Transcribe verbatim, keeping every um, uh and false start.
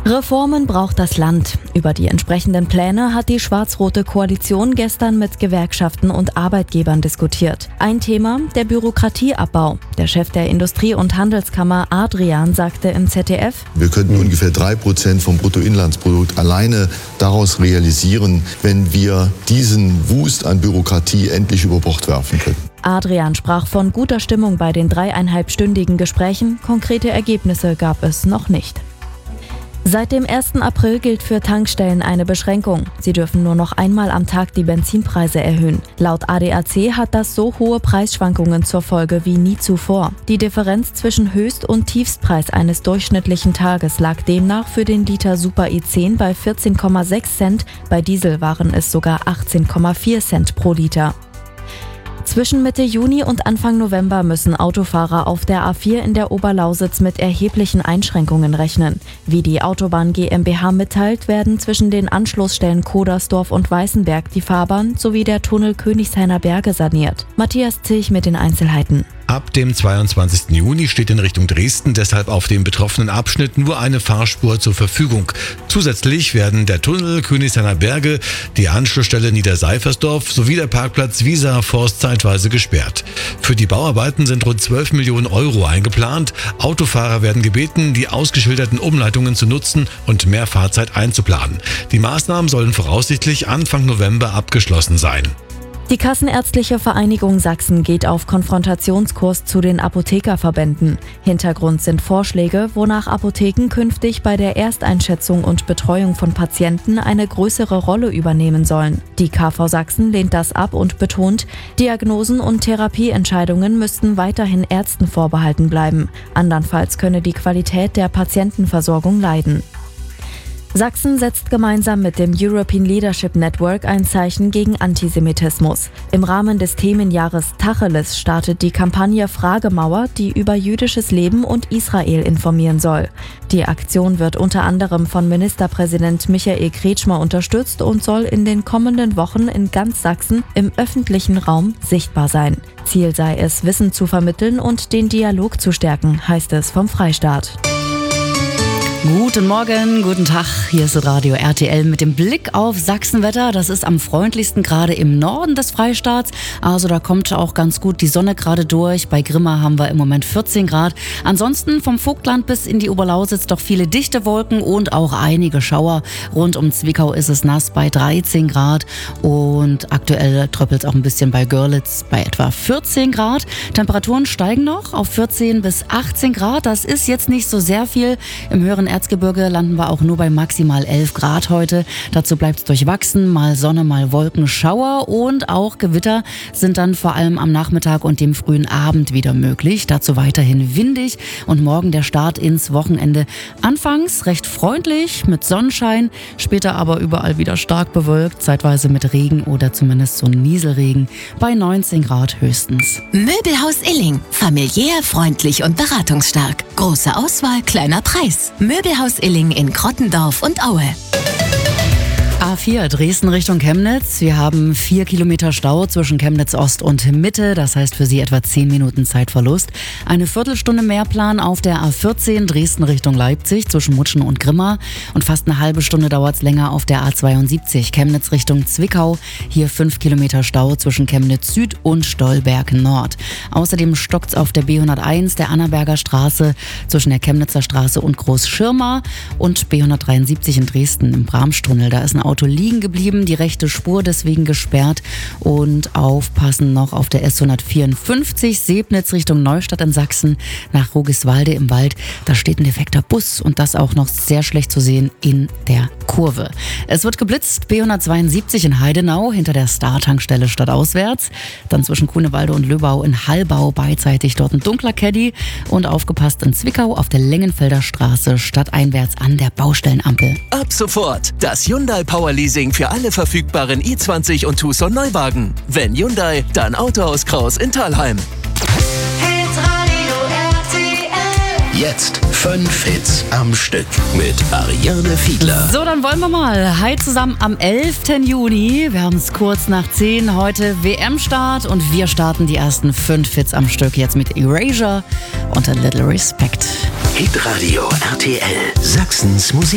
Reformen braucht das Land. Über die entsprechenden Pläne hat die schwarz-rote Koalition gestern mit Gewerkschaften und Arbeitgebern diskutiert. Ein Thema, der Bürokratieabbau. Der Chef der Industrie- und Handelskammer Adrian sagte im Z D F: Wir könnten ungefähr drei Prozent vom Bruttoinlandsprodukt alleine daraus realisieren, wenn wir diesen Wust an Bürokratie endlich über Bord werfen könnten. Adrian sprach von guter Stimmung bei den dreieinhalbstündigen Gesprächen. Konkrete Ergebnisse gab es noch nicht. Seit dem ersten April gilt für Tankstellen eine Beschränkung. Sie dürfen nur noch einmal am Tag die Benzinpreise erhöhen. Laut A D A C hat das so hohe Preisschwankungen zur Folge wie nie zuvor. Die Differenz zwischen Höchst- und Tiefstpreis eines durchschnittlichen Tages lag demnach für den Liter Super I zehn bei vierzehn Komma sechs Cent, bei Diesel waren es sogar achtzehn Komma vier Cent pro Liter. Zwischen Mitte Juni und Anfang November müssen Autofahrer auf der A vier in der Oberlausitz mit erheblichen Einschränkungen rechnen. Wie die Autobahn GmbH mitteilt, werden zwischen den Anschlussstellen Kodersdorf und Weißenberg die Fahrbahn sowie der Tunnel Königshainer Berge saniert. Matthias Zilch mit den Einzelheiten. Ab dem zweiundzwanzigsten Juni steht in Richtung Dresden deshalb auf dem betroffenen Abschnitt nur eine Fahrspur zur Verfügung. Zusätzlich werden der Tunnel Königshainer Berge, die Anschlussstelle Niederseifersdorf sowie der Parkplatz Wieser Forst zeitweise gesperrt. Für die Bauarbeiten sind rund zwölf Millionen Euro eingeplant. Autofahrer werden gebeten, die ausgeschilderten Umleitungen zu nutzen und mehr Fahrzeit einzuplanen. Die Maßnahmen sollen voraussichtlich Anfang November abgeschlossen sein. Die Kassenärztliche Vereinigung Sachsen geht auf Konfrontationskurs zu den Apothekerverbänden. Hintergrund sind Vorschläge, wonach Apotheken künftig bei der Ersteinschätzung und Betreuung von Patienten eine größere Rolle übernehmen sollen. Die K V Sachsen lehnt das ab und betont, Diagnosen und Therapieentscheidungen müssten weiterhin Ärzten vorbehalten bleiben. Andernfalls könne die Qualität der Patientenversorgung leiden. Sachsen setzt gemeinsam mit dem European Leadership Network ein Zeichen gegen Antisemitismus. Im Rahmen des Themenjahres Tacheles startet die Kampagne Fragemauer, die über jüdisches Leben und Israel informieren soll. Die Aktion wird unter anderem von Ministerpräsident Michael Kretschmer unterstützt und soll in den kommenden Wochen in ganz Sachsen im öffentlichen Raum sichtbar sein. Ziel sei es, Wissen zu vermitteln und den Dialog zu stärken, heißt es vom Freistaat. Guten Morgen, guten Tag. Hier ist Radio R T L mit dem Blick auf Sachsenwetter. Das ist am freundlichsten gerade im Norden des Freistaats. Also da kommt auch ganz gut die Sonne gerade durch. Bei Grimma haben wir im Moment vierzehn Grad. Ansonsten vom Vogtland bis in die Oberlausitz doch viele dichte Wolken und auch einige Schauer. Rund um Zwickau ist es nass bei dreizehn Grad und aktuell tröppelt es auch ein bisschen bei Görlitz bei etwa vierzehn Grad. Temperaturen steigen noch auf vierzehn bis achtzehn Grad. Das ist jetzt nicht so sehr viel. Im höheren Erzgebirge landen wir auch nur bei maximal elf Grad heute. Dazu bleibt es durchwachsen, mal Sonne, mal Wolken, Schauer und auch Gewitter sind dann vor allem am Nachmittag und dem frühen Abend wieder möglich. Dazu weiterhin windig und morgen der Start ins Wochenende. Anfangs recht freundlich mit Sonnenschein, später aber überall wieder stark bewölkt, zeitweise mit Regen oder zumindest so Nieselregen bei neunzehn Grad höchstens. Möbelhaus Illing. Familiär, freundlich und beratungsstark. Große Auswahl, kleiner Preis. Möbelhaus Illing in Krottendorf und Aue. A vier Dresden Richtung Chemnitz. Wir haben vier Kilometer Stau zwischen Chemnitz Ost und Mitte. Das heißt für Sie etwa zehn Minuten Zeitverlust. Eine Viertelstunde Mehrplan auf der A vierzehn Dresden Richtung Leipzig zwischen Mutschen und Grimma. Und fast eine halbe Stunde dauert es länger auf der A zweiundsiebzig Chemnitz Richtung Zwickau. Hier fünf Kilometer Stau zwischen Chemnitz Süd und Stolberg Nord. Außerdem stockt es auf der B hunderteins, der Annaberger Straße zwischen der Chemnitzer Straße und Großschirma und B hundertdreiundsiebzig in Dresden im Bramstunnel. Da ist ein Auto liegen geblieben, die rechte Spur deswegen gesperrt und aufpassen noch auf der S hundertvierundfünfzig Sebnitz Richtung Neustadt in Sachsen nach Rogiswalde im Wald. Da steht ein defekter Bus und das auch noch sehr schlecht zu sehen in der Kurve. Es wird geblitzt, B hundertzweiundsiebzig in Heidenau hinter der Star-Tankstelle stadtauswärts. Dann zwischen Grunewalde und Löbau in Hallbau beidseitig dort ein dunkler Caddy und aufgepasst in Zwickau auf der Längenfelder Straße stadteinwärts an der Baustellenampel. Ab sofort das Hyundai Power Leasing für alle verfügbaren i zwanzig und Tucson Neuwagen. Wenn Hyundai, dann Autohaus Kraus in Thalheim. Jetzt fünf Hits am Stück mit Ariane Fiedler. So, dann wollen wir mal. Hi zusammen am elften Juni. Wir haben es kurz nach zehn. Heute W M-Start und wir starten die ersten fünf Hits am Stück. Jetzt mit Erasure und A Little Respect. Hitradio R T L, Sachsens Musik.